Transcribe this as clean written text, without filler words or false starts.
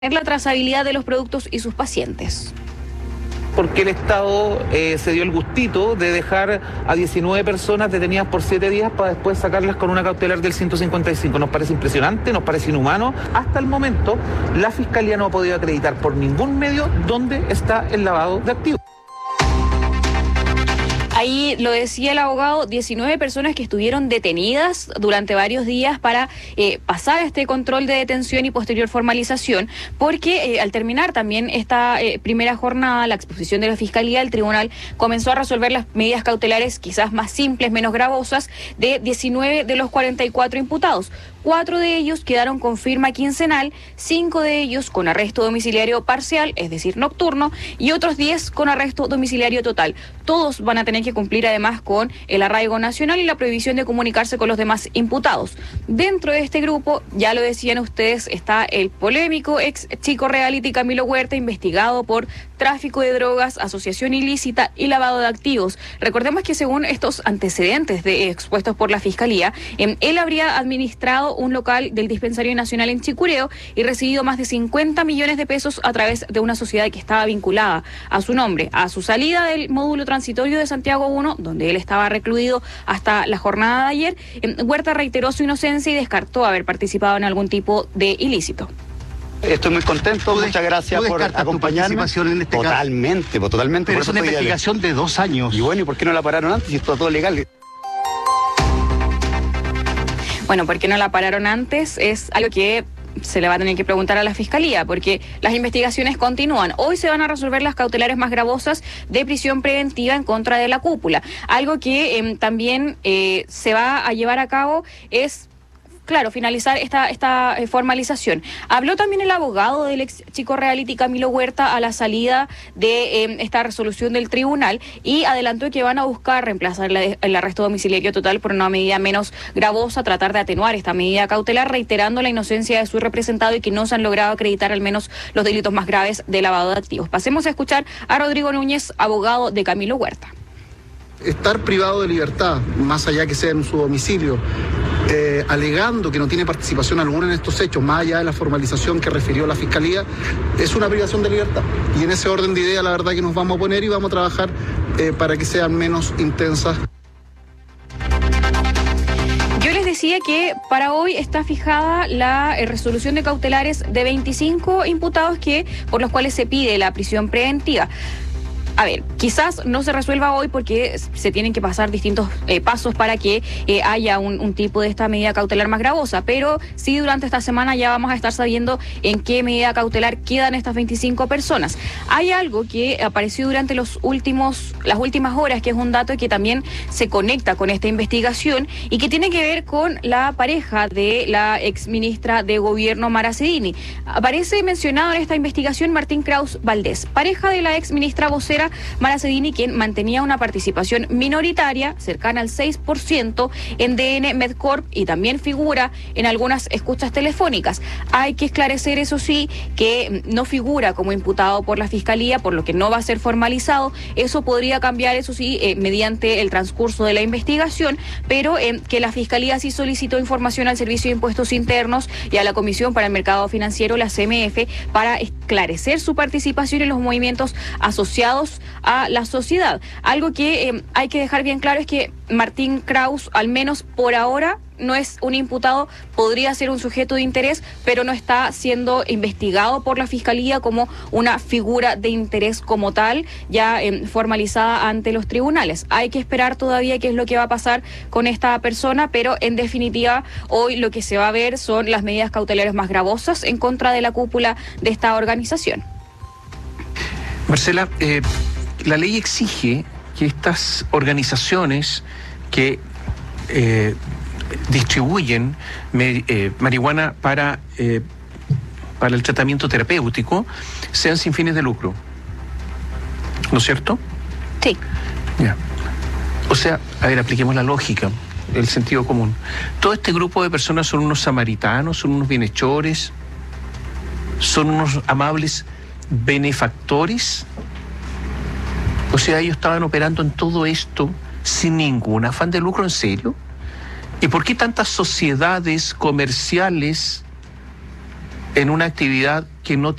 la trazabilidad de los productos y sus pacientes. Porque el Estado se dio el gustito de dejar a 19 personas detenidas por 7 días para después sacarlas con una cautelar del 155. Nos parece impresionante, nos parece inhumano. Hasta el momento, la Fiscalía no ha podido acreditar por ningún medio dónde está el lavado de activos. Ahí lo decía el abogado, 19 personas que estuvieron detenidas durante varios días para pasar este control de detención y posterior formalización, porque al terminar también esta primera jornada, la exposición de la Fiscalía, el tribunal comenzó a resolver las medidas cautelares quizás más simples, menos gravosas, de 19 de los 44 imputados. 4 de ellos quedaron con firma quincenal, 5 de ellos con arresto domiciliario parcial, es decir, nocturno, y otros 10 con arresto domiciliario total. Todos van a tener que cumplir además con el arraigo nacional y la prohibición de comunicarse con los demás imputados. Dentro de este grupo, ya lo decían ustedes, está el polémico ex chico reality Camilo Huerta, investigado por tráfico de drogas, asociación ilícita y lavado de activos. Recordemos que según estos antecedentes expuestos por la Fiscalía, él habría administrado un local del Dispensario Nacional en Chicureo y recibido más de 50 millones de pesos a través de una sociedad que estaba vinculada a su nombre. A su salida del módulo transitorio de Santiago 1, donde él estaba recluido hasta la jornada de ayer, Huerta reiteró su inocencia y descartó haber participado en algún tipo de ilícito. Estoy muy contento, muchas gracias por acompañarme. En este totalmente, caso. totalmente. Pero es una investigación de 2 años. Y bueno, ¿y por qué no la pararon antes si esto todo legal? Bueno, ¿por qué no la pararon antes? Es algo que se le va a tener que preguntar a la Fiscalía, porque las investigaciones continúan. Hoy se van a resolver las cautelares más gravosas de prisión preventiva en contra de la cúpula. Algo que también se va a llevar a cabo es, claro, finalizar esta formalización. Habló también el abogado del ex chico reality Camilo Huerta a la salida de esta resolución del tribunal y adelantó que van a buscar reemplazar el arresto domiciliario total por una medida menos gravosa, tratar de atenuar esta medida cautelar, reiterando la inocencia de su representado y que no se han logrado acreditar al menos los delitos más graves de lavado de activos. Pasemos a escuchar a Rodrigo Núñez, abogado de Camilo Huerta. Estar privado de libertad, más allá que sea en su domicilio, alegando que no tiene participación alguna en estos hechos, más allá de la formalización que refirió la Fiscalía, es una privación de libertad. Y en ese orden de idea, la verdad que nos vamos a poner y vamos a trabajar para que sean menos intensas. Yo les decía que para hoy está fijada la resolución de cautelares de 25 imputados por los cuales se pide la prisión preventiva. A ver, quizás no se resuelva hoy porque se tienen que pasar distintos pasos para que haya un tipo de esta medida cautelar más gravosa, pero sí durante esta semana ya vamos a estar sabiendo en qué medida cautelar quedan estas 25 personas. Hay algo que apareció durante las últimas horas, que es un dato que también se conecta con esta investigación y que tiene que ver con la pareja de la exministra de Gobierno Mara Cedini. Aparece mencionado en esta investigación Martín Kraus Valdés, pareja de la exministra vocera Mara Cedini, quien mantenía una participación minoritaria cercana al 6% en DN Medcorp y también figura en algunas escuchas telefónicas. Hay que esclarecer, eso sí, que no figura como imputado por la Fiscalía, por lo que no va a ser formalizado. Eso podría cambiar, eso sí, mediante el transcurso de la investigación, pero que la Fiscalía sí solicitó información al Servicio de Impuestos Internos y a la Comisión para el Mercado Financiero, la CMF, para esclarecer su participación en los movimientos asociados a la sociedad. Algo que hay que dejar bien claro es que Martín Kraus, al menos por ahora, no es un imputado, podría ser un sujeto de interés, pero no está siendo investigado por la Fiscalía como una figura de interés como tal, ya formalizada ante los tribunales. Hay que esperar todavía qué es lo que va a pasar con esta persona, pero en definitiva hoy lo que se va a ver son las medidas cautelares más gravosas en contra de la cúpula de esta organización. Marcela, la ley exige que estas organizaciones que distribuyen marihuana para el tratamiento terapéutico sean sin fines de lucro, ¿no es cierto? Sí. Ya. O sea, a ver, apliquemos la lógica, el sentido común. Todo este grupo de personas son unos samaritanos, son unos bienhechores, son unos amables benefactores. O sea, ellos estaban operando en todo esto sin ningún afán de lucro, ¿en serio? ¿Y por qué tantas sociedades comerciales en una actividad que no